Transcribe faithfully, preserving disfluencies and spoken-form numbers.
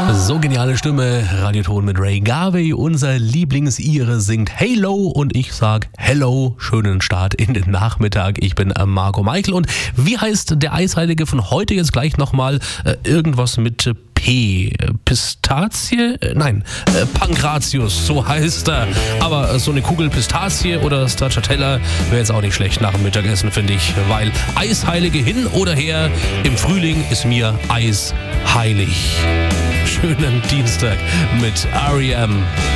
So geniale Stimme, Radioton mit Ray Garvey, unser Lieblings-Ire singt Halo und ich sag Hello, schönen Start in den Nachmittag. Ich bin Marco Meichel und wie heißt der Eisheilige von heute jetzt gleich nochmal? Äh, irgendwas mit P. Pistazie? Nein, äh, Pankratius, so heißt er. Aber äh, so eine Kugel Pistazie oder Stracciatella wäre jetzt auch nicht schlecht nach dem Mittagessen, finde ich. Weil Eisheilige hin oder her, im Frühling ist mir Eis heilig. Schönen Dienstag mit R E M.